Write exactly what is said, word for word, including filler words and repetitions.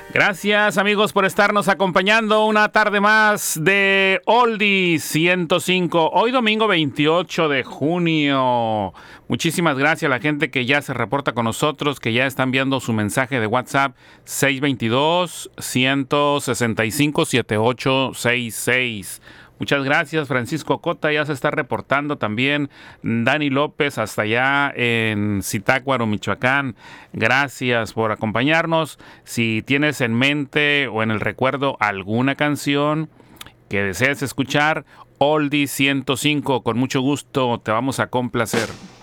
Gracias, amigos, por estarnos acompañando una tarde más de Oldies ciento cinco. Hoy domingo veintiocho de junio. Muchísimas gracias a la gente que ya se reporta con nosotros, que ya está enviando su mensaje de WhatsApp seis dos dos, uno seis cinco, siete ocho seis seis. Muchas gracias, Francisco Cota, ya se está reportando también. Dani López, hasta allá en Zitácuaro, Michoacán. Gracias por acompañarnos. Si tienes en mente o en el recuerdo alguna canción que desees escuchar, Oldie ciento cinco, con mucho gusto te vamos a complacer.